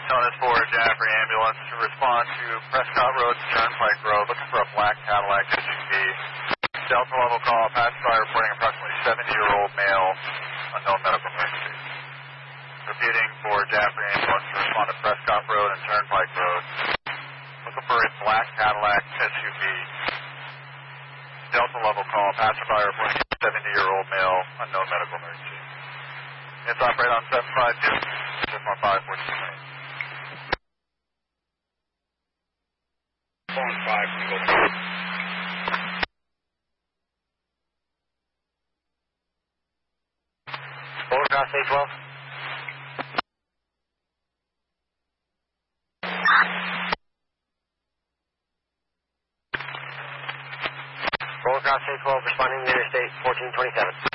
This for Jaffrey Ambulance to respond to Prescott Road, Turnpike Road, looking for a black Cadillac SUV. Delta level call, passenger reporting approximately 70-year-old male, unknown medical emergency. Repeating for Jaffrey Ambulance to respond to Prescott Road and Turnpike Road, looking for a black Cadillac SUV. Delta level call, passenger reporting 70-year-old male, unknown medical emergency. It's operate on 752, 715, 14. 4 and 5, can you go? Overcross A12. Overcross A12 responding to Interstate 1427.